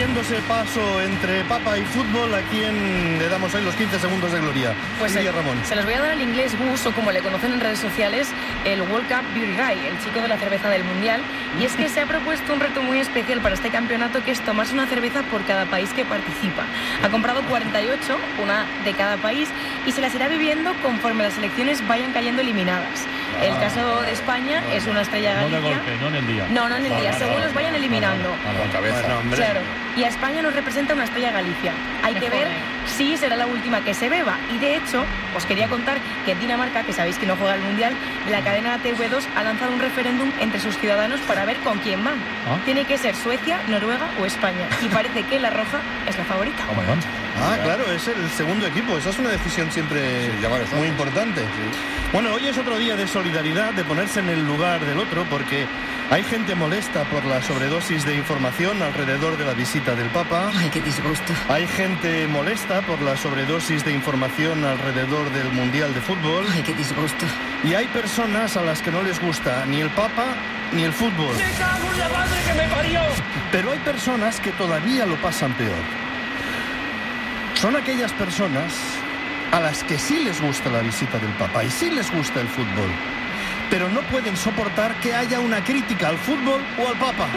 abriéndose paso entre papa y fútbol, ¿a quién le damos hoy los 15 segundos de gloria? Pues Ramón. Se los voy a dar al inglés Gus, o como le conocen en redes sociales, el World Cup Beer Guy, el chico de la cerveza del Mundial. Y es que se ha propuesto un reto muy especial para este campeonato, que es tomarse una cerveza por cada país que participa. Ha comprado 48, una de cada país, y se las irá viviendo conforme las selecciones vayan cayendo eliminadas. El caso de España es una Estrella Galicia. No de golpe, no en el día. No en el día, según los vayan eliminando. Claro. Y a España nos representa una Estrella Galicia. Hay que ver si será la última que se beba. Y de hecho, os quería contar que en Dinamarca, que sabéis que no juega al Mundial, la cadena TV2 ha lanzado un referéndum entre sus ciudadanos para ver con quién van. Tiene que ser Suecia, Noruega o España. Y parece que la roja es la favorita. Claro, es el segundo equipo. Esa es una decisión siempre muy importante. Bueno, hoy es otro día de solidaridad, de ponerse en el lugar del otro, porque hay gente molesta por la sobredosis de información alrededor de la visita del Papa. Ay, qué disgusto. Hay gente molesta por la sobredosis de información alrededor del Mundial de Fútbol. Ay, qué disgusto. Y hay personas a las que no les gusta ni el Papa ni el fútbol. ¡Me cago en la madre que me parió! Pero hay personas que todavía lo pasan peor. Son aquellas personas a las que sí les gusta la visita del Papa y sí les gusta el fútbol, pero no pueden soportar que haya una crítica al fútbol o al Papa.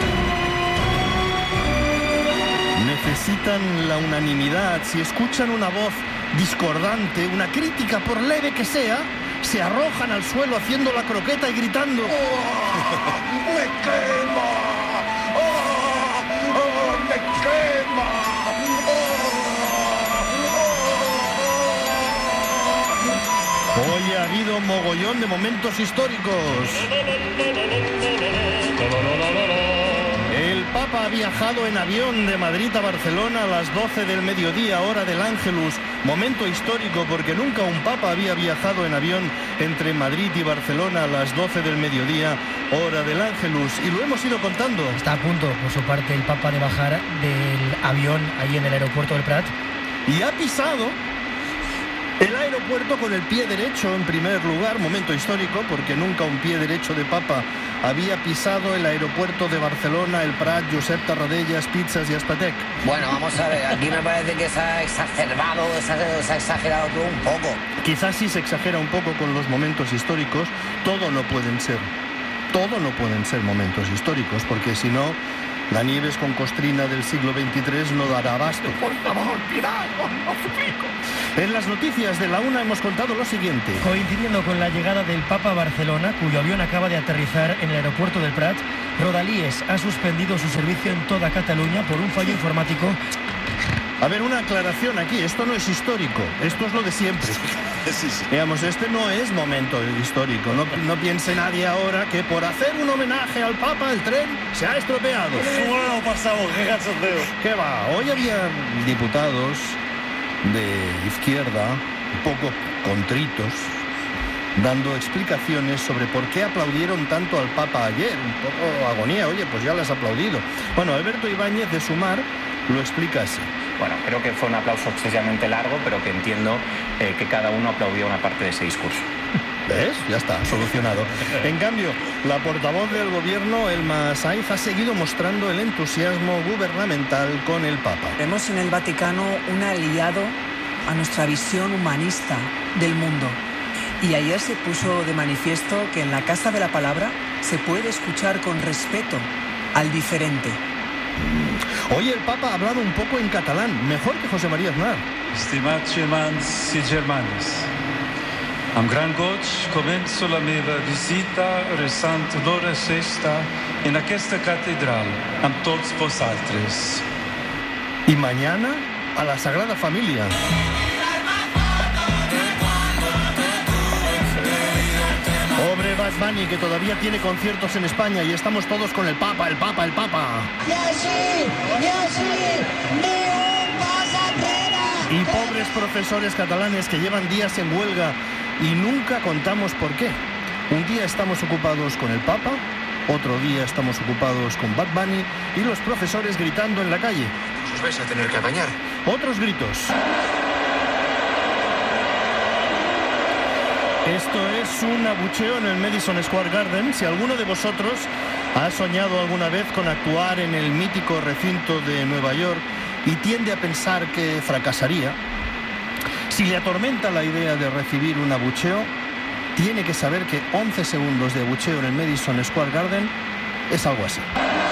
Necesitan la unanimidad. Si escuchan una voz discordante, una crítica por leve que sea, se arrojan al suelo haciendo la croqueta y gritando: ¡Oh, me quema! ¡Oh, me quema! Hoy ha habido mogollón de momentos históricos. El Papa ha viajado en avión de Madrid a Barcelona a las 12 del mediodía, hora del Ángelus. Momento histórico porque nunca un Papa había viajado en avión entre Madrid y Barcelona a las 12 del mediodía, hora del Ángelus. Y lo hemos ido contando. Está a punto, por su parte, el Papa de bajar del avión ahí en el aeropuerto del Prat. Y ha pisado el aeropuerto con el pie derecho en primer lugar, momento histórico porque nunca un pie derecho de Papa había pisado el aeropuerto de Barcelona, el Prat, Josep Tarradellas, Pizzas y Aspatec. Bueno, vamos a ver, aquí me parece que se ha exacerbado, se ha exagerado todo un poco. Quizás sí se exagera un poco con los momentos históricos. Todo no pueden ser momentos históricos, porque si no, la Nieves con Costrina del siglo XXIII no dará abasto. Por favor, piedad, os suplico. En las noticias de la una hemos contado lo siguiente. Coincidiendo con la llegada del Papa a Barcelona, cuyo avión acaba de aterrizar en el aeropuerto del Prat, Rodalies ha suspendido su servicio en toda Cataluña por un fallo informático. A ver, una aclaración aquí. Esto no es histórico. Esto es lo de siempre. Sí. Digamos, este no es momento histórico. No piense nadie ahora que por hacer un homenaje al Papa el tren se ha estropeado. Bueno, pasamos, qué cachondeo. ¿Qué va? Hoy había diputados de izquierda, un poco contritos, dando explicaciones sobre por qué aplaudieron tanto al Papa ayer. Un poco agonía. Oye, pues ya les ha aplaudido. Bueno, Alberto Ibáñez de Sumar lo explica así. Bueno, creo que fue un aplauso excesivamente largo, pero que entiendo que cada uno aplaudió una parte de ese discurso. ¿Ves? Ya está, solucionado. En cambio, la portavoz del gobierno, Elma Saiz, ha seguido mostrando el entusiasmo gubernamental con el Papa. Vemos en el Vaticano un aliado a nuestra visión humanista del mundo. Y ayer se puso de manifiesto que en la Casa de la Palabra se puede escuchar con respeto al diferente. Hoy el Papa ha hablado un poco en catalán, mejor que José María Aznar. Estimats germans i germanes, amb gran goig començo la meva visita resant l'hora sexta en aquesta catedral amb tots vosaltres. Y mañana a la Sagrada Familia. Pobre Bad Bunny, que todavía tiene conciertos en España y estamos todos con el Papa, el Papa, el Papa. Y así, ni un paso atrás. Y pobres profesores catalanes que llevan días en huelga y nunca contamos por qué. Un día estamos ocupados con el Papa, otro día estamos ocupados con Bad Bunny y los profesores gritando en la calle. Os vais a tener que apañar. Otros gritos. Esto es un abucheo en el Madison Square Garden. Si alguno de vosotros Ha soñado alguna vez con actuar en el mítico recinto de Nueva York y tiende a pensar que fracasaría. Si le atormenta la idea de recibir un abucheo, tiene que saber que 11 segundos de abucheo en el Madison Square Garden es algo así.